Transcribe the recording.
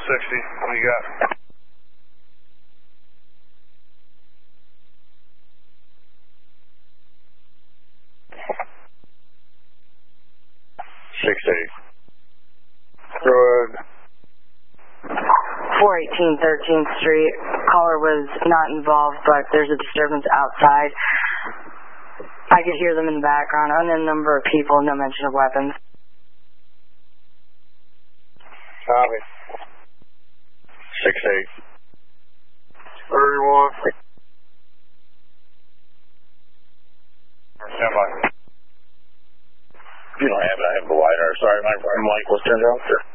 60. What do you got? Road. 418 13th Street. Caller was not involved, but there's a disturbance outside. I could hear them in the background. Unknown number of people, no mention of weapons. Copy. 6-8. 31. Stand by. If you don't have it, I have the LiDAR. Sorry, my mic was turned off.